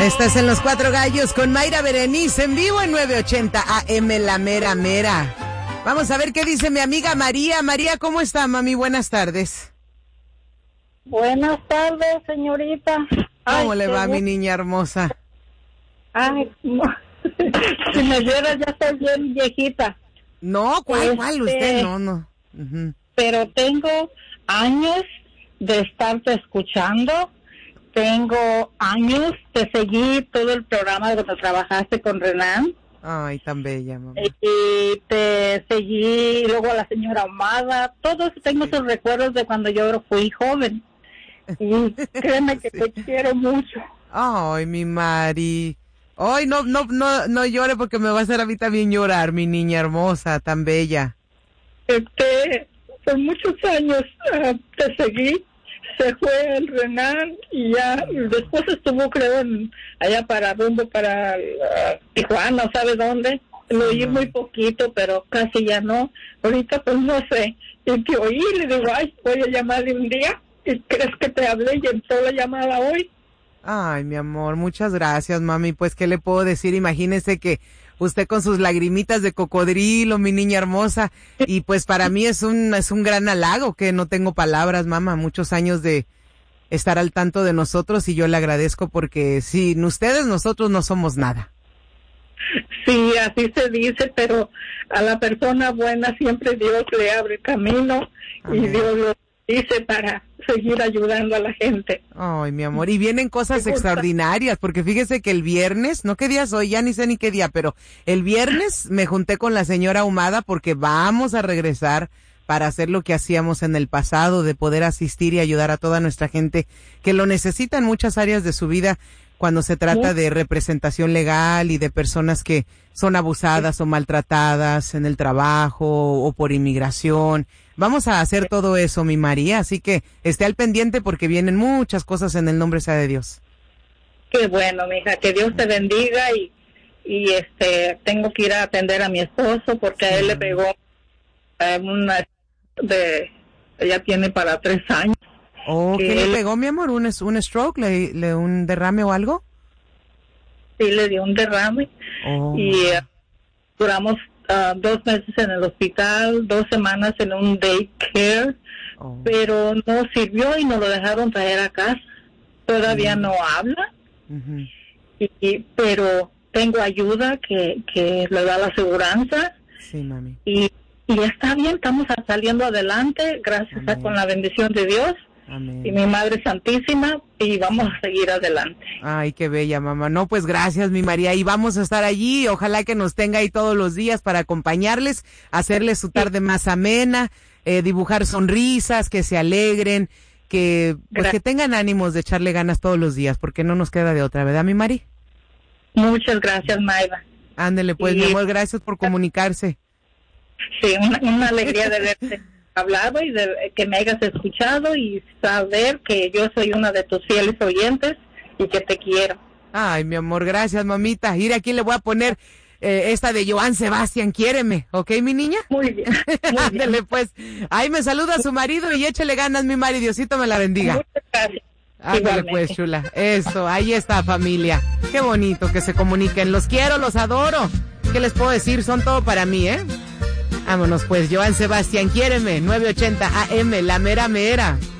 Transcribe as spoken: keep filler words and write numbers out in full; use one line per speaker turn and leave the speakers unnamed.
Estás en Los Cuatro Gallos con Mayra Berenice en vivo en nueve ochenta A M La Mera Mera. Vamos a ver qué dice mi amiga María. María, ¿cómo está, mami? Buenas tardes.
Buenas tardes, señorita.
¿Cómo
Ay,
le va,
qué...
mi niña hermosa?
Ay, no. Si me viera, ya estoy bien viejita.
No, ¿cuál,
Este...
cuál? Usted no, no. Uh-huh.
Pero tengo años de estarte escuchando. Tengo años, te seguí todo el programa de cuando trabajaste con Renan.
Ay, tan bella, mamá.
Y te seguí, luego a la señora Ahumada. Todos tengo
Sí.
esos recuerdos de cuando yo fui joven. Y créeme que sí. Te quiero mucho.
Ay, mi Mari. Ay, no, no, no, no llore porque me va a hacer a mí también llorar, mi niña hermosa, tan bella.
Este, por muchos años uh, te seguí. Se fue el Renan y ya y después estuvo, creo, en, allá para rumbo para uh, Tijuana, ¿sabe dónde? Lo oí muy poquito, pero casi ya no. Ahorita pues no sé. Y te oí y le digo, ay, voy a llamarle un día. ¿Y crees que te hablé y entró la llamada hoy?
Ay, mi amor, muchas gracias, mami. Pues, ¿qué le puedo decir? Imagínese que usted con sus lagrimitas de cocodrilo, mi niña hermosa, y pues para mí es un es un gran halago que no tengo palabras, mamá. Muchos años de estar al tanto de nosotros y yo le agradezco porque sin ustedes nosotros no somos nada.
Sí, así se dice, pero a la persona buena siempre Dios le abre camino. Amén. Y Dios lo dice para seguir ayudando a la gente.
Ay, mi amor, y vienen cosas extraordinarias, porque fíjese que el viernes, no qué día es hoy, ya ni sé ni qué día, pero el viernes me junté con la señora Ahumada porque vamos a regresar para hacer lo que hacíamos en el pasado, de poder asistir y ayudar a toda nuestra gente que lo necesita en muchas áreas de su vida, cuando se trata de representación legal y de personas que son abusadas o maltratadas en el trabajo o por inmigración. Vamos a hacer todo eso, mi María, así que esté al pendiente porque vienen muchas cosas en el nombre sea de Dios.
Qué bueno, mija, que Dios te bendiga y, y este, tengo que ir a atender a mi esposo porque sí. A él le pegó eh, una de, ella tiene para tres años.
Oh, ¿qué le pegó, mi amor? ¿Un, un stroke? ¿Le, le un derrame o algo?
Sí, le dio un derrame. Oh. Y uh, duramos uh, dos meses en el hospital, dos semanas en un daycare, oh. Pero no sirvió y nos lo dejaron traer a casa. Todavía mm. no habla, uh-huh. y, y, pero tengo ayuda que, que le da la aseguranza.
Sí, mami.
Y, y está bien, estamos saliendo adelante, gracias Amén. A con la bendición de Dios. Amén. Y mi Madre Santísima, y vamos a seguir adelante.
Ay, qué bella, mamá. No, pues gracias, mi María, y vamos a estar allí. Ojalá que nos tenga ahí todos los días para acompañarles, hacerles su tarde más amena, eh, dibujar sonrisas, que se alegren, que pues que tengan ánimos de echarle ganas todos los días, porque no nos queda de otra, ¿verdad, mi Mari?
Muchas gracias, Mayra.
Ándele, pues, y... mi amor, gracias por comunicarse.
Sí, una, una alegría de verte. Hablado y de que me hayas escuchado y saber que yo soy una de tus fieles oyentes y que te quiero.
Ay, mi amor, gracias, mamita. Mira, aquí le voy a poner eh, esta de Joan Sebastián, quiéreme, ¿ok, mi niña?
Muy bien. Muy
Ándale,
bien.
pues. Ahí me saluda a su marido y échele ganas, mi Mari. Diosito me la bendiga.
Muchas gracias.
Ándale, pues, chula. Eso, ahí está, familia. Qué bonito que se comuniquen. Los quiero, los adoro. ¿Qué les puedo decir? Son todo para mí, ¿eh? Vámonos pues, Joan Sebastián, quiéreme, nueve ochenta A M, La Mera Mera.